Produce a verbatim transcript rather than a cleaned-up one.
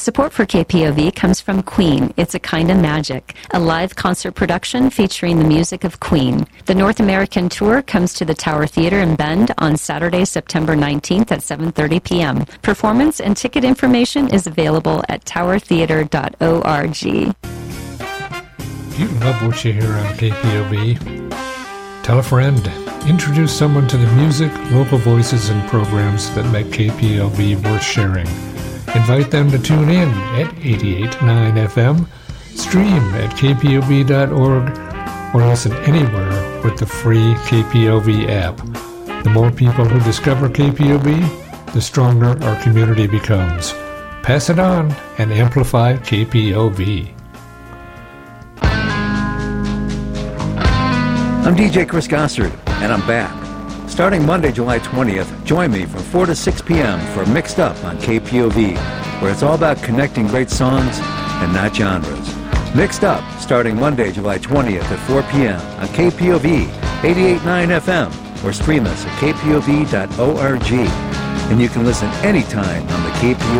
Support for K P O V comes from Queen, It's a Kind of Magic, a live concert production featuring the music of Queen. The North American tour comes to the Tower Theater in Bend on Saturday, September nineteenth at seven thirty p.m. Performance and ticket information is available at tower theater dot org. You love what you hear on K P O V. Tell a friend. Introduce someone to the music, local voices, and programs that make K P O V worth sharing. Invite them to tune in at eighty-eight point nine F M, stream at k p o v dot org, or listen anywhere with the free K P O V app. The more people who discover K P O V, the stronger our community becomes. Pass it on and amplify K P O V. I'm D J Chris Gossard, and I'm back. Starting Monday, July twentieth, join me from four to six p.m. for Mixed Up on K P O V, where it's all about connecting great songs and not genres. Mixed Up, starting Monday, July twentieth at four p.m. on K P O V eighty-eight point nine F M, or stream us at k p o v dot org. And you can listen anytime on the K P O V